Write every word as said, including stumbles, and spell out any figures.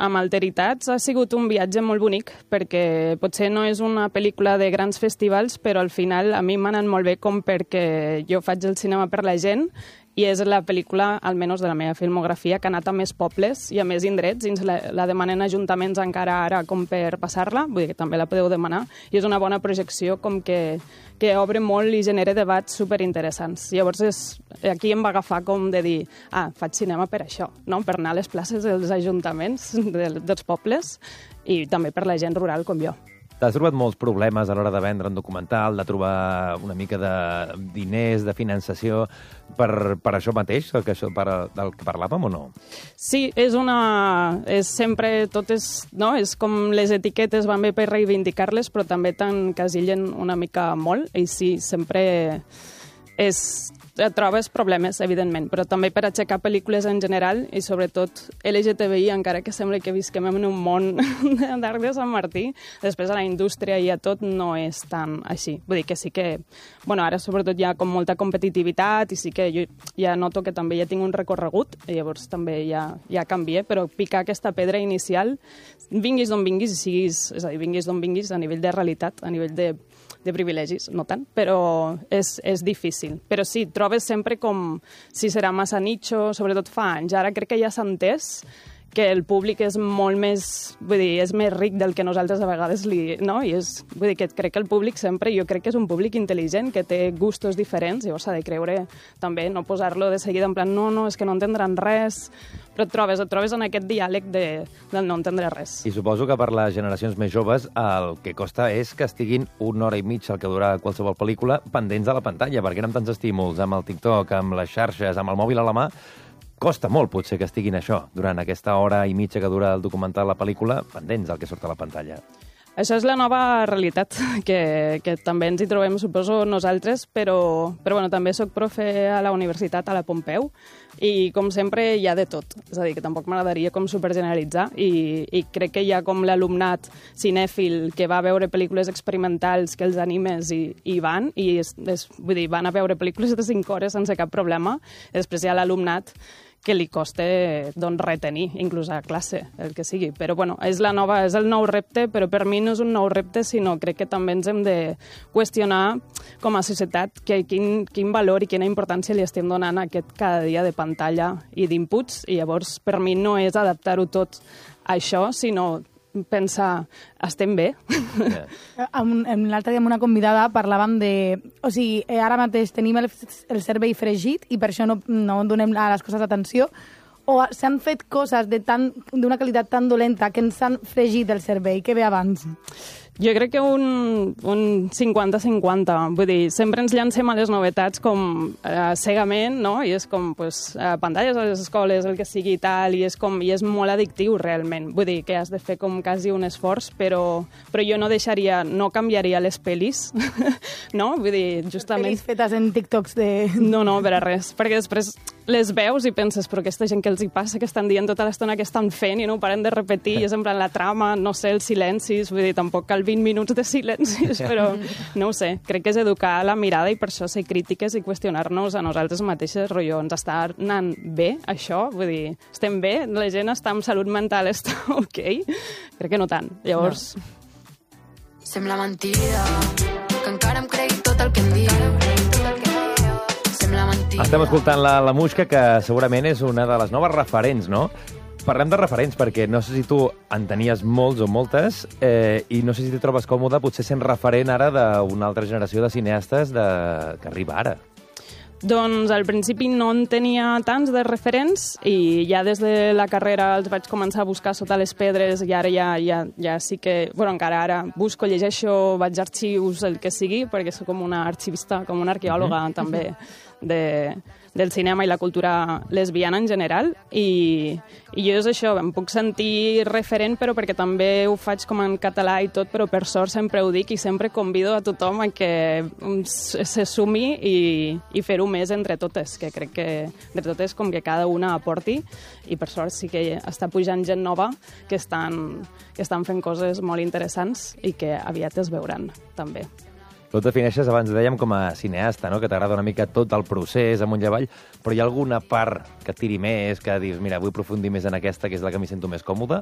amb Alteritats ha sigut un viatge molt bonic, perquè potser no és una pel·lícula de grans festivals, però al final a mi m'ha anat molt bé com perquè jo faig el cinema per la gent i és la pel·lícula, almenys de la meva filmografia, que ha anat a més pobles i a més indrets, i ens la, la demanen ajuntaments encara ara com per passar-la, vull dir que també la podeu demanar, i és una bona projecció com que, que obre molt i genera debats superinteressants. Llavors és, aquí em va agafar com de dir, ah, faig cinema per això, no? Per anar a les places dels ajuntaments de, dels pobles i també per la gent rural com jo. T'has trobat molts problemes a l'hora de vendre un documental, de trobar una mica de diners, de finançació, per, per això mateix, el que, per, del que parlàvem o no? Sí, és una... És sempre tot és... No? És com les etiquetes van bé per reivindicar-les, però també t'encasillen una mica molt, i sí, sempre és... Trobes problemes, evidentment, però també per aixecar pel·lícules en general i sobretot L G T B I, encara que sembla que visquem en un món d'arc de Sant Martí, després a la indústria i a tot no és tan així. Vull dir que sí que, bueno, ara sobretot hi ha com molta competitivitat i sí que jo ja noto que també ja tinc un recorregut i llavors també ja, ja canvié, però picar aquesta pedra inicial, vinguis d'on vinguis i siguis, és a dir, vinguis d'on vinguis a nivell de realitat, a nivell de de privilegis, no tant, però és, és difícil. Però sí, trobes sempre com si serà massa nicho, sobretot fa anys. Ara crec que ja s'ha entès que el públic és molt més, vull dir, és més ric del que nosaltres a vegades li... No? I és, vull dir, que crec que el públic sempre, jo crec que és un públic intel·ligent, que té gustos diferents, llavors s'ha de creure també, no posar-lo de seguida en plan, no, no, és que no entendran res, però et trobes, et trobes en aquest diàleg de, del no entendre res. I suposo que per les generacions més joves el que costa és que estiguin una hora i mitja, el que dura qualsevol pel·lícula, pendents de la pantalla, perquè amb tants estímuls, amb el TikTok, amb les xarxes, amb el mòbil a la mà, costa molt, potser, que estiguin això, durant aquesta hora i mitja que dura el documental, la pel·lícula, pendents del que surt a la pantalla. Això és la nova realitat, que, que també ens hi trobem, suposo, nosaltres, però, però bueno, també soc profe a la universitat, a la Pompeu, i com sempre hi ha de tot. És a dir, que tampoc m'agradaria com supergeneralitzar, i, i crec que hi ha com l'alumnat cinèfil que va a veure pel·lícules experimentals, que els animes i, i van, i és, és, vull dir, van a veure pel·lícules de cinc hores sense cap problema, i després hi ha l'alumnat que li costa doncs, retenir, inclús a classe, el que sigui. Però bueno, és, la nova, és el nou repte, però per mi no és un nou repte, sinó crec que també ens hem de qüestionar com a societat que, quin, quin valor i quina importància li estem donant a aquest cada dia de pantalla i d'inputs, i llavors per mi no és adaptar-ho tot a això, sinó pensar, estem bé? Yeah. L'altre dia amb una convidada parlàvem de... O sigui, ara mateix tenim el, el cervell fregit i per això no, no donem a les coses atenció, o s'han fet coses d'una qualitat tan dolenta que ens han fregit el cervell. Què ve abans? Jo crec que un, un cinquanta cinquanta. Vull dir, sempre ens llancem a les novetats com eh, cegament, no? I és com, pues, eh, pantalles a les escoles, el que sigui i tal, i és, com, i és molt addictiu, realment. Vull dir, que has de fer com quasi un esforç, però, però jo no deixaria, no canviaria les pel·lis, no? Vull dir, justament... Pel·lis fetes en TikToks de... No, no, per a res, perquè després les veus i penses, però aquesta gent que els hi passa, que estan dient tota l'estona que estan fent i no ho paren de repetir, i és en plan la trama, no sé, els silencis, vull dir, tampoc cal vint minuts de silencis, però no ho sé, crec que és educar la mirada i per això ser crítiques i qüestionar-nos a nosaltres mateixes, rotllo, ens està anant bé això? Vull dir, estem bé? La gent està amb salut mental, està ok? Crec que no tant. Llavors... No. Sembla mentida que encara em cregui tot el que em diu. Estem escoltant la, la Muixca, que segurament és una de les noves referents, no? Parlem de referents, perquè no sé si tu en tenies molts o moltes, eh, i no sé si t'hi trobes còmode, potser sent referent ara d'una altra generació de cineastes de... que arriba ara. Doncs al principi no en tenia tants de referents i ja des de la carrera els vaig començar a buscar sota les pedres i ara ja, ja, ja sí que... Bueno, encara ara busco, llegeixo, vaig a arxius, el que sigui, perquè soc com una arxivista, com una arqueòloga mm-hmm. també de, del cinema i la cultura lesbiana en general, i, i jo és això, em puc sentir referent, però perquè també ho faig com en català i tot, però per sort sempre ho dic i sempre convido a tothom a que se sumi i, i fer-ho més entre totes, que crec que entre totes com que cada una aporti, i per sort sí que està pujant gent nova que estan, que estan fent coses molt interessants i que aviat es veuran també. Tu et defineixes, abans dèiem, com a cineasta, no? Que t'agrada una mica tot el procés, amunt i avall, però hi ha alguna part que et tiri més, que dius, mira, vull aprofundir més en aquesta, que és la que m'hi sento més còmode,